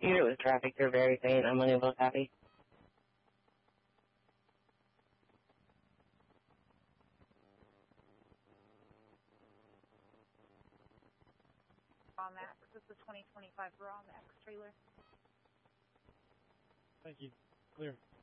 Unit with traffic, you're very faint. I'm unable to copy. Raw Max, this is the 2025 Raw Max trailer. Thank you. Clear.